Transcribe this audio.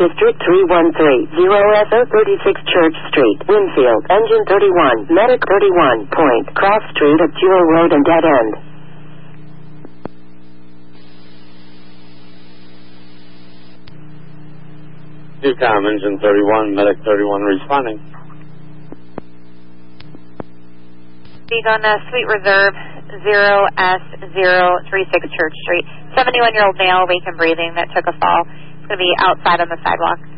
District 313, 0SO 36 Church Street, Winfield, Engine 31, Medic 31, Point, Cross Street at Jewel Road and Dead End. Newcom, Engine 31, Medic 31 responding. Speak on Suite Reserve, 0S036 Church Street. 71-year-old male, awake and breathing, that took a fall. It's going to be outside on the sidewalk.